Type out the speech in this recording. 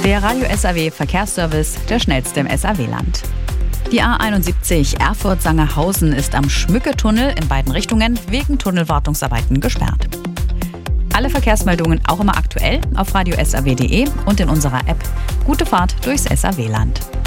Der Radio SAW Verkehrsservice, der schnellste im SAW-Land. Die A71 Erfurt-Sangerhausen ist am Schmücke-Tunnel in beiden Richtungen wegen Tunnelwartungsarbeiten gesperrt. Alle Verkehrsmeldungen auch immer aktuell auf radiosaw.de und in unserer App. Gute Fahrt durchs SAW-Land.